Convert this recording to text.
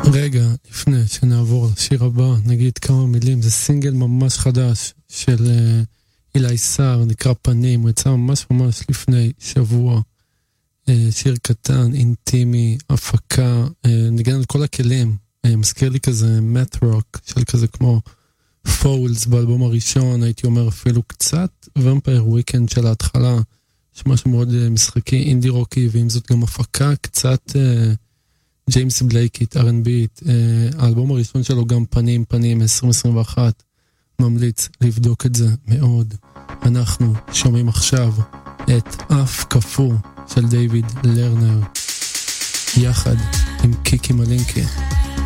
רגע, לפני שנעבור לשיר הבא, נגיד כמה מילים. זה סינגל ממש חדש של אילי סער, נקרא פנים. הוא יצא ממש לפני שבוע. שיר קטן, אינטימי, הפקה, ניגן על כל הכלים. מזכיר לי כזה מאט רוק, של כזה כמו פולס באלבום הראשון, הייתי אומר אפילו קצת ומפייר וויקנד של ההתחלה, יש משהו מאוד משחקי, אינדי רוקי, ועם זאת גם הפקה קצת ג'יימס בלייקית, R&B, האלבום הראשון שלו גם פנים 2021, ממליץ לבדוק את זה מאוד. אנחנו שומעים עכשיו את אף כפור של דיוויד לרנר, יחד עם קיקי מלינקי.